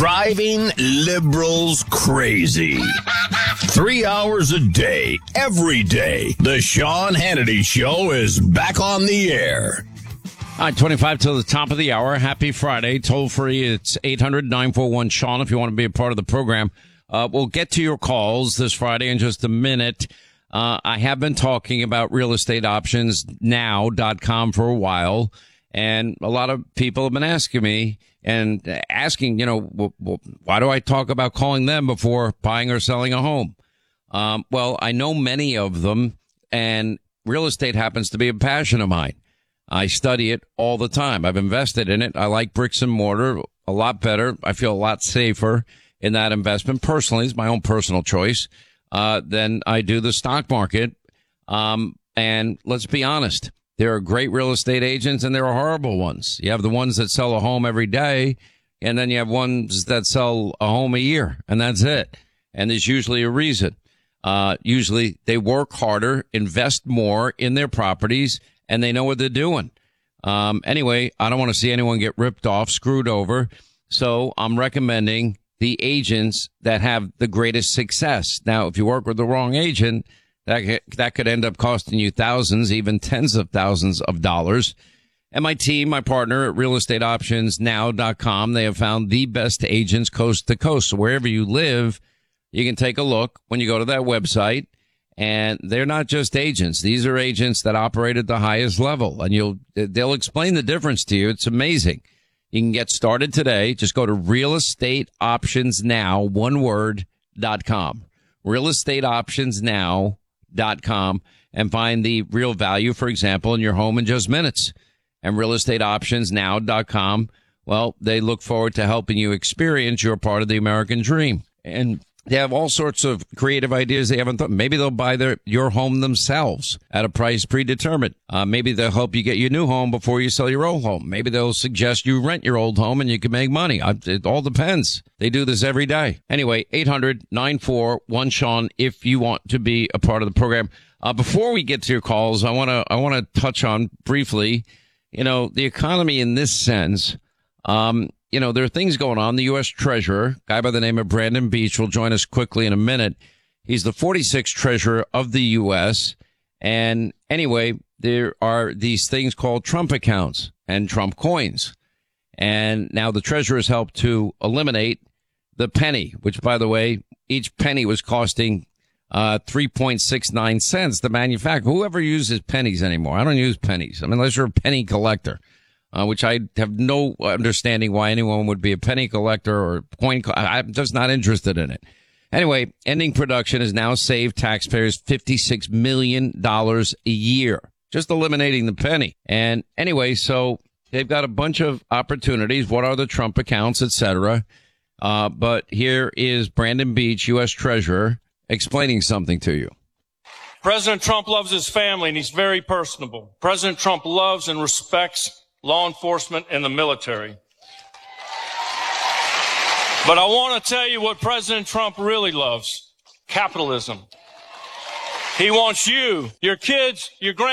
Driving liberals crazy. 3 hours a day, every day. The Sean Hannity Show is back on the air. All right, 25 till the top of the hour. Happy Friday. Toll free. It's 800-941-SEAN if you want to be a part of the program. We'll get to your calls this Friday in just a minute. I have been talking about realestateoptionsnow.com for a while, and a lot of people have been asking me and asking, why do I talk about calling them before buying or selling a home? Well, I know many of them, and real estate happens to be a passion of mine. I study it all the time. I've invested in it. I like bricks and mortar a lot better. I feel a lot safer in that investment. Personally, it's my own personal choice, than I do the stock market. And let's be honest. There are great real estate agents and there are horrible ones. You have the ones that sell a home every day, and then you have ones that sell a home a year, and that's it. And there's usually a reason. Usually they work harder, invest more in their properties, and they know what they're doing. Anyway, I don't want to see anyone get ripped off, screwed over. So I'm recommending the agents that have the greatest success. Now, if you work with the wrong agent, that could end up costing you thousands, even tens of thousands of dollars. And my team, my partner at realestateoptionsnow.com, they have found the best agents coast to coast. So wherever you live, you can take a look when you go to that website. And they're not just agents. These are agents that operate at the highest level. And they'll explain the difference to you. It's amazing. You can get started today. Just go to realestateoptionsnow, one word.com. realestateoptionsnow.com and find the real value, for example, in your home in just minutes. And realestateoptionsnow.com, well, they look forward to helping you experience your part of the American dream. And they have all sorts of creative ideas they haven't thought. Maybe they'll buy your home themselves at a price predetermined. Maybe they'll help you get your new home before you sell your old home. Maybe they'll suggest you rent your old home and you can make money. It all depends. They do this every day. Anyway, 800-941-SEAN if you want to be a part of the program. Before we get to your calls, I want to touch on briefly, the economy in this sense. There are things going on. The U.S. Treasurer, a guy by the name of Brandon Beach, will join us quickly in a minute. He's the 46th Treasurer of the U.S. And anyway, there are these things called Trump accounts and Trump coins. And now the Treasurer has helped to eliminate the penny, which, by the way, each penny was costing 3.69 cents to manufacture. Whoever uses pennies anymore? I don't use pennies. Unless you're a penny collector. Which I have no understanding why anyone would be a penny collector or coin. I'm just not interested in it. Anyway, ending production has now saved taxpayers $56 million a year, just eliminating the penny. And anyway, so they've got a bunch of opportunities. What are the Trump accounts, etc.? But here is Brandon Beach, U.S. Treasurer, explaining something to you. President Trump loves his family, and he's very personable. President Trump loves and respects law enforcement and the military. But I want to tell you what President Trump really loves: capitalism. He wants you, your kids, your grandkids,